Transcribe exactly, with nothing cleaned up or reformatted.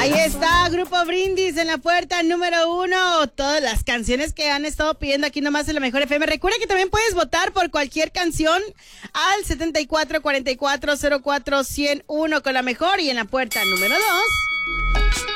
Ahí está, Grupo Brindis en la puerta número uno. Todas las canciones que han estado pidiendo aquí nomás en la Mejor F M. Recuerda que también puedes votar por cualquier canción al setenta y cuatro cuarenta y cuatro cero cuatro cero uno con la Mejor. Y en la puerta número dos.